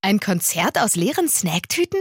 Ein Konzert aus leeren Snacktüten?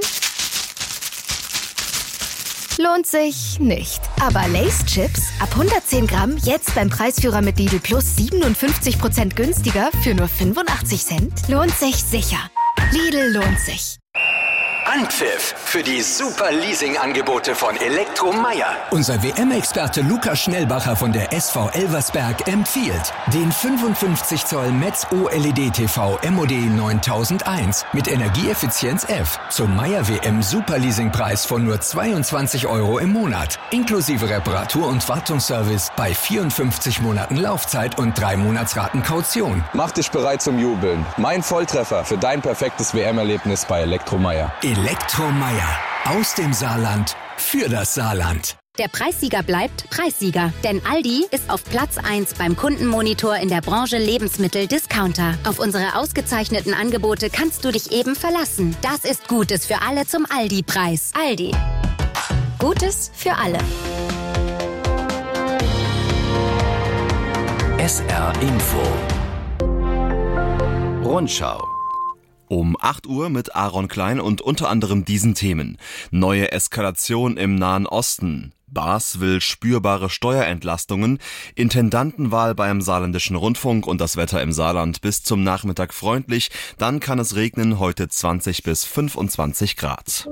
Lohnt sich nicht. Aber Lay's Chips ab 110 Gramm jetzt beim Preisführer mit Lidl Plus 57% günstiger für nur 85 Cent? Lohnt sich sicher. Lidl lohnt sich. Anpfiff für die super Leasing-Angebote von Elektromeier. Unser WM-Experte Lukas Schnellbacher von der SV Elversberg empfiehlt den 55 Zoll Metz OLED-TV MOD 9001 mit Energieeffizienz F zum Meier WM Super Leasing-Preis von nur 22 € im Monat. Inklusive Reparatur- und Wartungsservice bei 54 Monaten Laufzeit und 3 Monatsraten Kaution. Mach dich bereit zum Jubeln. Mein Volltreffer für dein perfektes WM-Erlebnis bei Elektromeier. Elektromeier. Aus dem Saarland. Für das Saarland. Der Preissieger bleibt Preissieger, denn Aldi ist auf Platz 1 beim Kundenmonitor in der Branche Lebensmittel-Discounter. Auf unsere ausgezeichneten Angebote kannst du dich eben verlassen. Das ist Gutes für alle zum Aldi-Preis. Aldi. Gutes für alle. SR Info. Rundschau. Um 8 Uhr mit Aaron Klein und unter anderem diesen Themen. Neue Eskalation im Nahen Osten. Baas will spürbare Steuerentlastungen. Intendantenwahl beim Saarländischen Rundfunk und das Wetter im Saarland bis zum Nachmittag freundlich. Dann kann es regnen, heute 20 bis 25 Grad.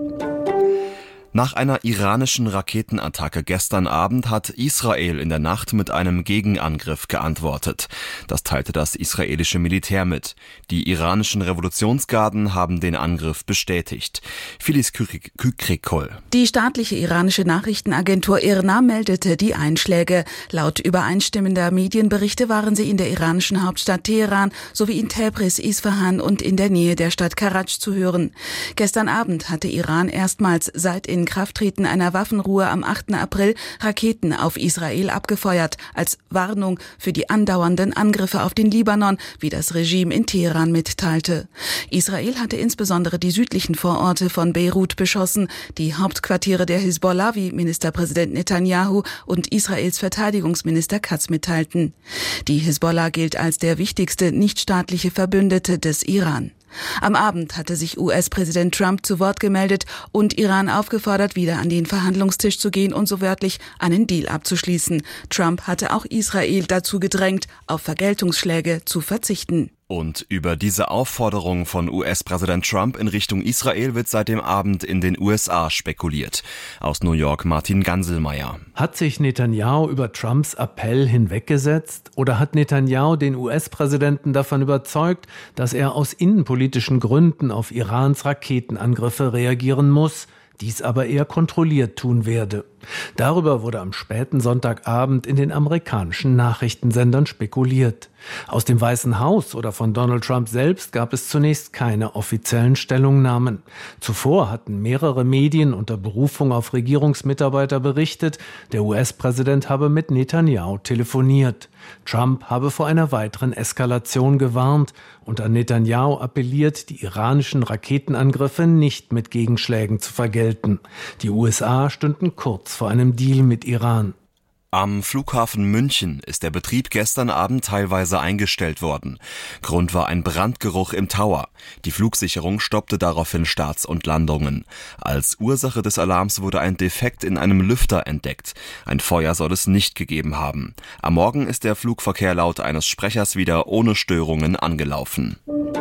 Nach einer iranischen Raketenattacke gestern Abend hat Israel in der Nacht mit einem Gegenangriff geantwortet. Das teilte das israelische Militär mit. Die iranischen Revolutionsgarden haben den Angriff bestätigt. Phyllis Kükrikol. Die staatliche iranische Nachrichtenagentur IRNA meldete die Einschläge. Laut übereinstimmender Medienberichte waren sie in der iranischen Hauptstadt Teheran sowie in Tabriz, Isfahan und in der Nähe der Stadt Karaj zu hören. Gestern Abend hatte Iran erstmals seit Inkrafttreten einer Waffenruhe am 8. April Raketen auf Israel abgefeuert, als Warnung für die andauernden Angriffe auf den Libanon, wie das Regime in Teheran mitteilte. Israel hatte insbesondere die südlichen Vororte von Beirut beschossen, die Hauptquartiere der Hisbollah, wie Ministerpräsident Netanyahu und Israels Verteidigungsminister Katz mitteilten. Die Hisbollah gilt als der wichtigste nichtstaatliche Verbündete des Iran. Am Abend hatte sich US-Präsident Trump zu Wort gemeldet und Iran aufgefordert, wieder an den Verhandlungstisch zu gehen und so wörtlich einen Deal abzuschließen. Trump hatte auch Israel dazu gedrängt, auf Vergeltungsschläge zu verzichten. Und über diese Aufforderung von US-Präsident Trump in Richtung Israel wird seit dem Abend in den USA spekuliert. Aus New York Martin Ganselmeier. Hat sich Netanyahu über Trumps Appell hinweggesetzt oder hat Netanyahu den US-Präsidenten davon überzeugt, dass er aus innenpolitischen Gründen auf Irans Raketenangriffe reagieren muss, dies aber eher kontrolliert tun werde? Darüber wurde am späten Sonntagabend in den amerikanischen Nachrichtensendern spekuliert. Aus dem Weißen Haus oder von Donald Trump selbst gab es zunächst keine offiziellen Stellungnahmen. Zuvor hatten mehrere Medien unter Berufung auf Regierungsmitarbeiter berichtet, der US-Präsident habe mit Netanyahu telefoniert. Trump habe vor einer weiteren Eskalation gewarnt und an Netanyahu appelliert, die iranischen Raketenangriffe nicht mit Gegenschlägen zu vergelten. Die USA stünden kurz vor einem Deal mit Iran. Am Flughafen München ist der Betrieb gestern Abend teilweise eingestellt worden. Grund war ein Brandgeruch im Tower. Die Flugsicherung stoppte daraufhin Starts und Landungen. Als Ursache des Alarms wurde ein Defekt in einem Lüfter entdeckt. Ein Feuer soll es nicht gegeben haben. Am Morgen ist der Flugverkehr laut eines Sprechers wieder ohne Störungen angelaufen.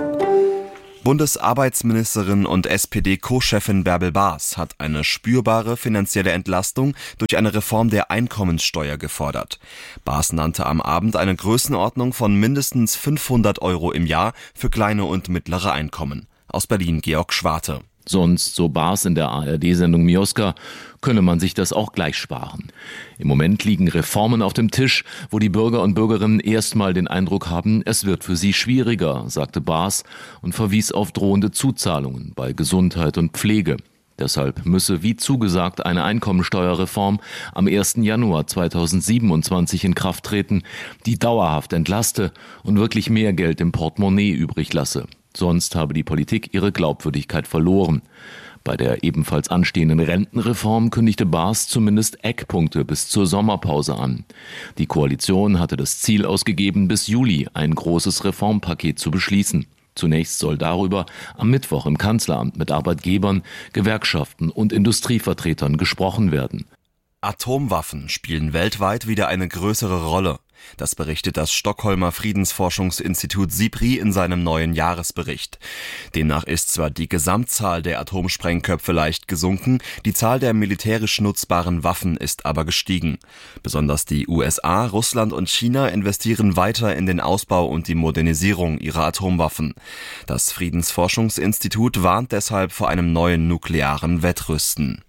Bundesarbeitsministerin und SPD-Co-Chefin Bärbel Baas hat eine spürbare finanzielle Entlastung durch eine Reform der Einkommenssteuer gefordert. Baas nannte am Abend eine Größenordnung von mindestens 500 € im Jahr für kleine und mittlere Einkommen. Aus Berlin Georg Schwarte. Sonst, so Baas in der ARD-Sendung Mioska, könne man sich das auch gleich sparen. Im Moment liegen Reformen auf dem Tisch, wo die Bürger und Bürgerinnen erstmal den Eindruck haben, es wird für sie schwieriger, sagte Baas und verwies auf drohende Zuzahlungen bei Gesundheit und Pflege. Deshalb müsse, wie zugesagt, eine Einkommensteuerreform am 1. Januar 2027 in Kraft treten, die dauerhaft entlaste und wirklich mehr Geld im Portemonnaie übrig lasse. Sonst habe die Politik ihre Glaubwürdigkeit verloren. Bei der ebenfalls anstehenden Rentenreform kündigte Baas zumindest Eckpunkte bis zur Sommerpause an. Die Koalition hatte das Ziel ausgegeben, bis Juli ein großes Reformpaket zu beschließen. Zunächst soll darüber am Mittwoch im Kanzleramt mit Arbeitgebern, Gewerkschaften und Industrievertretern gesprochen werden. Atomwaffen spielen weltweit wieder eine größere Rolle. Das berichtet das Stockholmer Friedensforschungsinstitut SIPRI in seinem neuen Jahresbericht. Demnach ist zwar die Gesamtzahl der Atomsprengköpfe leicht gesunken, die Zahl der militärisch nutzbaren Waffen ist aber gestiegen. Besonders die USA, Russland und China investieren weiter in den Ausbau und die Modernisierung ihrer Atomwaffen. Das Friedensforschungsinstitut warnt deshalb vor einem neuen nuklearen Wettrüsten.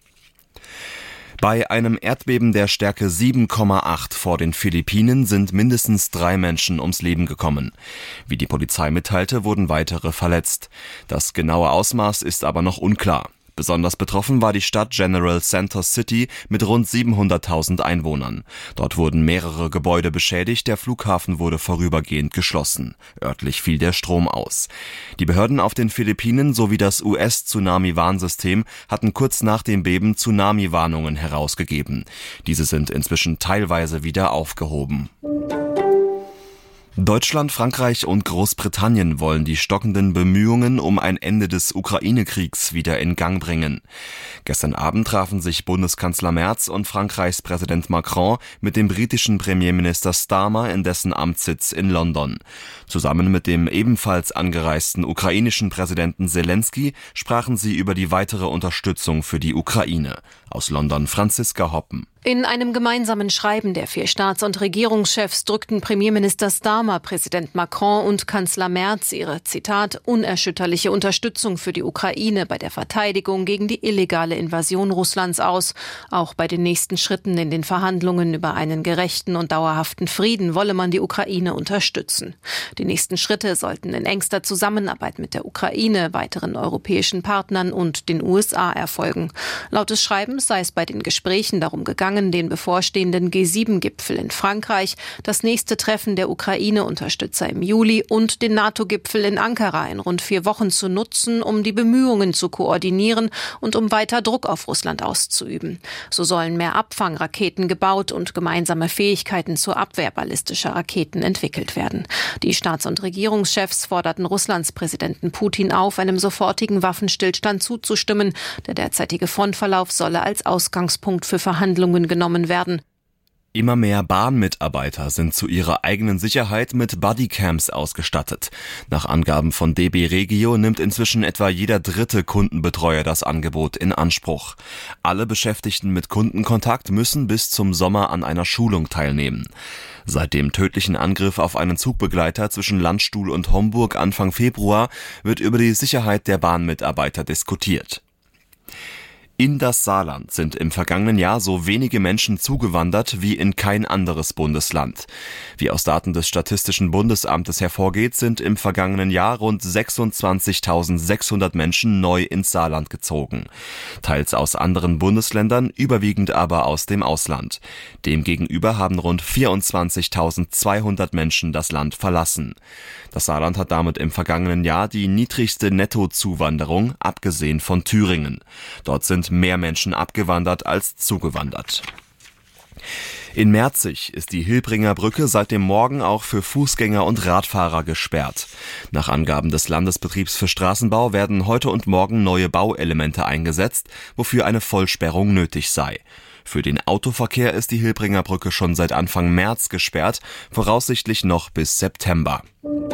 Bei einem Erdbeben der Stärke 7,8 vor den Philippinen sind mindestens 3 Menschen ums Leben gekommen. Wie die Polizei mitteilte, wurden weitere verletzt. Das genaue Ausmaß ist aber noch unklar. Besonders betroffen war die Stadt General Santos City mit rund 700.000 Einwohnern. Dort wurden mehrere Gebäude beschädigt, der Flughafen wurde vorübergehend geschlossen. Örtlich fiel der Strom aus. Die Behörden auf den Philippinen sowie das US-Tsunami-Warnsystem hatten kurz nach dem Beben Tsunami-Warnungen herausgegeben. Diese sind inzwischen teilweise wieder aufgehoben. Deutschland, Frankreich und Großbritannien wollen die stockenden Bemühungen um ein Ende des Ukraine-Kriegs wieder in Gang bringen. Gestern Abend trafen sich Bundeskanzler Merz und Frankreichs Präsident Macron mit dem britischen Premierminister Starmer in dessen Amtssitz in London. Zusammen mit dem ebenfalls angereisten ukrainischen Präsidenten Zelensky sprachen sie über die weitere Unterstützung für die Ukraine. Aus London Franziska Hoppen. In einem gemeinsamen Schreiben der 4 Staats- und Regierungschefs drückten Premierminister Starmer, Präsident Macron und Kanzler Merz ihre, Zitat, unerschütterliche Unterstützung für die Ukraine bei der Verteidigung gegen die illegale Invasion Russlands aus. Auch bei den nächsten Schritten in den Verhandlungen über einen gerechten und dauerhaften Frieden wolle man die Ukraine unterstützen. Die nächsten Schritte sollten in engster Zusammenarbeit mit der Ukraine, weiteren europäischen Partnern und den USA erfolgen. Laut des Schreibens sei es bei den Gesprächen darum gegangen, den bevorstehenden G7-Gipfel in Frankreich, das nächste Treffen der Ukraine-Unterstützer im Juli und den NATO-Gipfel in Ankara in rund 4 Wochen zu nutzen, um die Bemühungen zu koordinieren und um weiter Druck auf Russland auszuüben. So sollen mehr Abfangraketen gebaut und gemeinsame Fähigkeiten zur Abwehr ballistischer Raketen entwickelt werden. Die Staats- und Regierungschefs forderten Russlands Präsidenten Putin auf, einem sofortigen Waffenstillstand zuzustimmen. Der derzeitige Frontverlauf solle als Ausgangspunkt für Verhandlungen genommen werden. Immer mehr Bahnmitarbeiter sind zu ihrer eigenen Sicherheit mit Bodycams ausgestattet. Nach Angaben von DB Regio nimmt inzwischen etwa jeder 3. Kundenbetreuer das Angebot in Anspruch. Alle Beschäftigten mit Kundenkontakt müssen bis zum Sommer an einer Schulung teilnehmen. Seit dem tödlichen Angriff auf einen Zugbegleiter zwischen Landstuhl und Homburg Anfang Februar wird über die Sicherheit der Bahnmitarbeiter diskutiert. In das Saarland sind im vergangenen Jahr so wenige Menschen zugewandert wie in kein anderes Bundesland. Wie aus Daten des Statistischen Bundesamtes hervorgeht, sind im vergangenen Jahr rund 26.600 Menschen neu ins Saarland gezogen. Teils aus anderen Bundesländern, überwiegend aber aus dem Ausland. Demgegenüber haben rund 24.200 Menschen das Land verlassen. Das Saarland hat damit im vergangenen Jahr die niedrigste Nettozuwanderung, abgesehen von Thüringen. Dort sind mehr Menschen abgewandert als zugewandert. In Merzig ist die Hilbringer Brücke seit dem Morgen auch für Fußgänger und Radfahrer gesperrt. Nach Angaben des Landesbetriebs für Straßenbau werden heute und morgen neue Bauelemente eingesetzt, wofür eine Vollsperrung nötig sei. Für den Autoverkehr ist die Hilbringer Brücke schon seit Anfang März gesperrt, voraussichtlich noch bis September.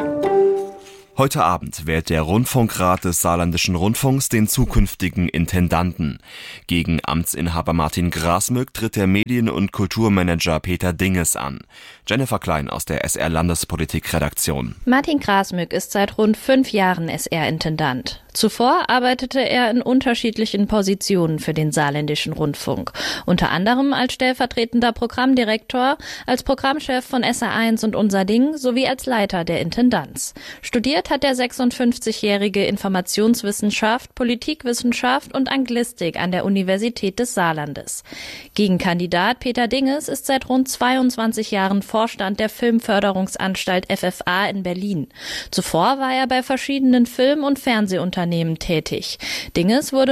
Heute Abend wählt der Rundfunkrat des Saarländischen Rundfunks den zukünftigen Intendanten. Gegen Amtsinhaber Martin Grasmück tritt der Medien- und Kulturmanager Peter Dinges an. Jennifer Klein aus der SR-Landespolitik-Redaktion. Martin Grasmück ist seit rund 5 Jahren SR-Intendant. Zuvor arbeitete er in unterschiedlichen Positionen für den Saarländischen Rundfunk. Unter anderem als stellvertretender Programmdirektor, als Programmchef von SR1 und Unser Ding sowie als Leiter der Intendanz. Studiert hat der 56-jährige Informationswissenschaft, Politikwissenschaft und Anglistik an der Universität des Saarlandes. Gegenkandidat Peter Dinges ist seit rund 22 Jahren Vorstand der Filmförderungsanstalt FFA in Berlin. Zuvor war er bei verschiedenen Film- und Fernsehunternehmen Bauunternehmen tätig. Dinges wurde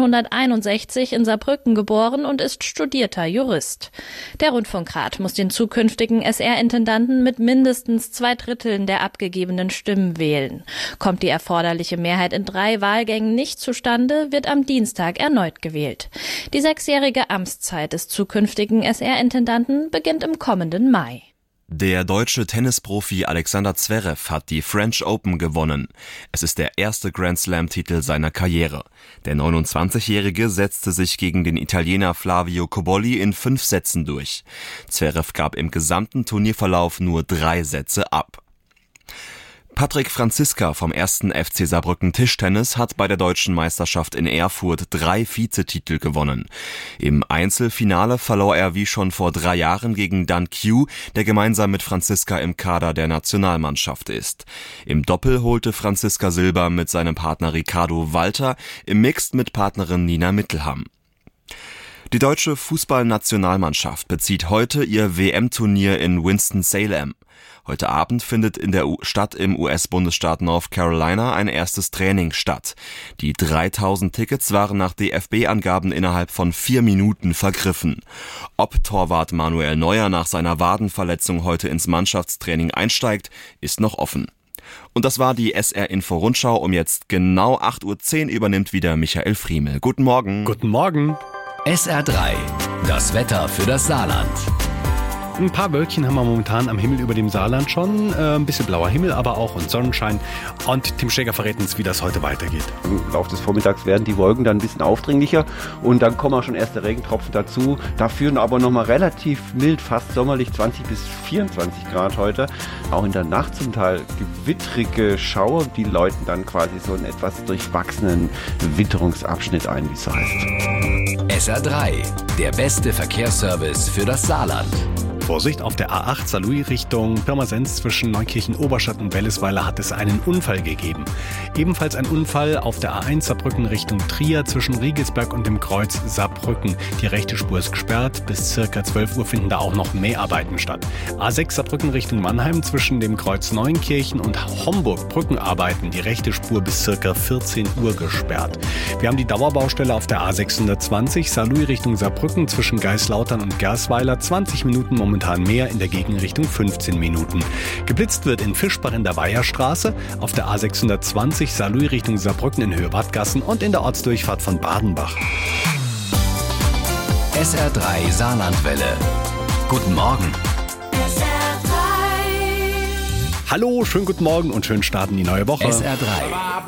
1961 in Saarbrücken geboren und ist studierter Jurist. Der Rundfunkrat muss den zukünftigen SR-Intendanten mit mindestens 2/3 der abgegebenen Stimmen wählen. Kommt die erforderliche Mehrheit in 3 Wahlgängen nicht zustande, wird am Dienstag erneut gewählt. Die 6-jährige Amtszeit des zukünftigen SR-Intendanten beginnt im kommenden Mai. Der deutsche Tennisprofi Alexander Zverev hat die French Open gewonnen. Es ist der erste Grand-Slam-Titel seiner Karriere. Der 29-Jährige setzte sich gegen den Italiener Flavio Cobolli in 5 Sätzen durch. Zverev gab im gesamten Turnierverlauf nur 3 Sätze ab. Patrick Franziska vom 1. FC Saarbrücken Tischtennis hat bei der Deutschen Meisterschaft in Erfurt 3 Vizetitel gewonnen. Im Einzelfinale verlor er wie schon vor 3 Jahren gegen Dan Q, der gemeinsam mit Franziska im Kader der Nationalmannschaft ist. Im Doppel holte Franziska Silber mit seinem Partner Ricardo Walter, im Mixed mit Partnerin Nina Mittelham. Die deutsche Fußballnationalmannschaft bezieht heute ihr WM-Turnier in Winston-Salem. Heute Abend findet in der Stadt im US-Bundesstaat North Carolina ein erstes Training statt. Die 3000 Tickets waren nach DFB-Angaben innerhalb von 4 Minuten vergriffen. Ob Torwart Manuel Neuer nach seiner Wadenverletzung heute ins Mannschaftstraining einsteigt, ist noch offen. Und das war die SR-Info-Rundschau. Um jetzt genau 8:10 Uhr übernimmt wieder Michael Friemel. Guten Morgen. Guten Morgen. SR3, das Wetter für das Saarland. Ein paar Wölkchen haben wir momentan am Himmel über dem Saarland schon. Ein bisschen blauer Himmel, aber auch und Sonnenschein. Und Tim Steger verrät uns, wie das heute weitergeht. Im Laufe des Vormittags werden die Wolken dann ein bisschen aufdringlicher und dann kommen auch schon erste Regentropfen dazu. Dafür aber nochmal relativ mild, fast sommerlich, 20 bis 24 Grad heute. Auch in der Nacht zum Teil gewittrige Schauer, die läuten dann quasi so einen etwas durchwachsenen Witterungsabschnitt ein, wie es so heißt. SR3, der beste Verkehrsservice für das Saarland. Vorsicht, auf der A8 Saarlouis Richtung Pirmasens zwischen Neukirchen-Oberstadt und Wellesweiler hat es einen Unfall gegeben. Ebenfalls ein Unfall auf der A1 Saarbrücken Richtung Trier zwischen Riegelsberg und dem Kreuz Saarbrücken. Die rechte Spur ist gesperrt. Bis ca. 12 Uhr finden da auch noch Mäharbeiten statt. A6 Saarbrücken Richtung Mannheim zwischen dem Kreuz Neunkirchen und Homburg Brückenarbeiten. Die rechte Spur bis ca. 14 Uhr gesperrt. Wir haben die Dauerbaustelle auf der A620 Saarlouis Richtung Saarbrücken zwischen Geislautern und Gersweiler. 20 Minuten momentan mehr, in der Gegenrichtung 15 Minuten. Geblitzt wird in Fischbach in der Weiherstraße, auf der A620 Saarlouis Richtung Saarbrücken in Höhe Badgassen und in der Ortsdurchfahrt von Badenbach. SR3 Saarlandwelle. Guten Morgen. Hallo, schönen guten Morgen und schönen Start in die neue Woche. SR3.